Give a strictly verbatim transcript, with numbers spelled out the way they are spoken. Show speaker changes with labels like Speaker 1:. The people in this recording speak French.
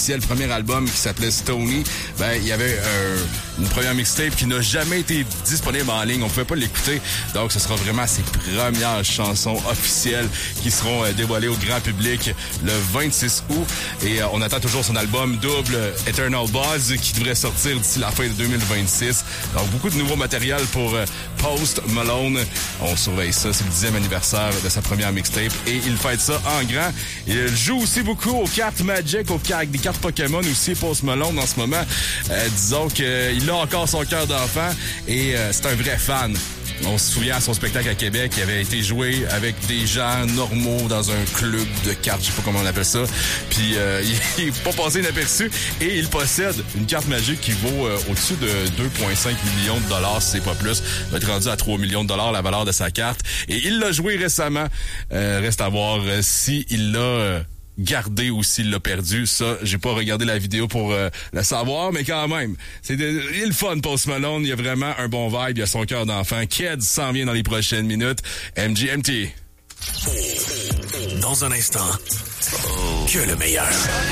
Speaker 1: officiel, premier album qui s'appelait Stony, ben il y avait euh, une première mixtape qui n'a jamais été disponible en ligne. On pouvait pas l'écouter. Donc, ce sera vraiment ses premières chansons officielles qui seront euh, dévoilées au grand public le vingt-six août. Et euh, on attend toujours son album double Eternal Buzz qui devrait sortir d'ici la fin de deux mille vingt-six. Donc, beaucoup de nouveau matériel pour euh, Post Malone. On surveille ça. C'est le dixième anniversaire de sa première mixtape et il fête ça en grand. Il joue aussi beaucoup aux cartes Magic, aux cartes, des cartes Pokémon aussi, Post Malone en ce moment. Euh, disons qu'il a encore son cœur d'enfant et euh, c'est un vrai fan. On se souvient à son spectacle à Québec, il avait été joué avec des gens normaux dans un club de cartes, je sais pas comment on appelle ça. Puis euh, il est pas passé inaperçu et il possède une carte magique qui vaut euh, au-dessus de deux virgule cinq millions de dollars, si c'est pas plus. Il va être rendu à trois millions de dollars la valeur de sa carte. Et il l'a joué récemment. Euh, reste à voir euh, si il l'a... Euh, gardé ou s'il l'a perdu. Ça, j'ai pas regardé la vidéo pour euh, le savoir, mais quand même, c'est de, il est le fun, Post Malone. Il y a vraiment un bon vibe, il a son cœur d'enfant. Keds s'en vient dans les prochaines minutes. M G M T.
Speaker 2: Dans un instant, que le meilleur.